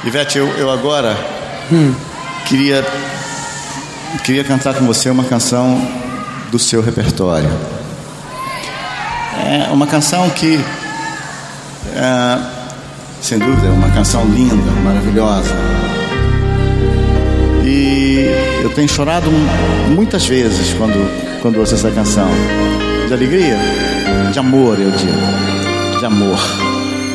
Ivete, eu agora queria cantar com você uma canção do seu repertório. É uma canção que, sem dúvida, é uma canção linda, maravilhosa. E eu tenho chorado muitas vezes quando ouço essa canção. De alegria? De amor, eu digo. De amor.